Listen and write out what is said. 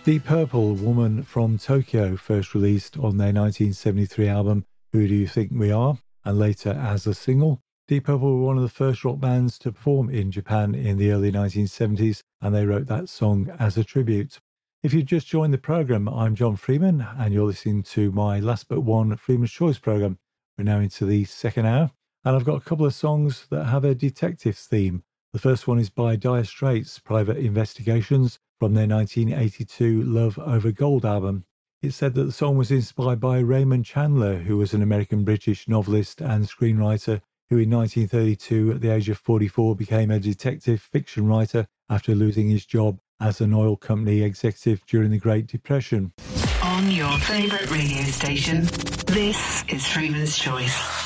Deep Purple, Woman from Tokyo, first released on their 1973 album Who Do You Think We Are, and later as a single. Deep Purple were one of the first rock bands to perform in Japan in the early 1970s, and they wrote that song as a tribute. If you've just joined the programme, I'm John Freeman, and you're listening to my Last But One Freeman's Choice programme. We're now into the second hour, and I've got a couple of songs that have a detective theme. The first one is by Dire Straits, Private Investigations, from their 1982 Love Over Gold album. It's said that the song was inspired by Raymond Chandler, who was an American-British novelist and screenwriter who in 1932, at the age of 44, became a detective fiction writer after losing his job as an oil company executive during the Great Depression. On your favourite radio station, this is Freeman's Choice.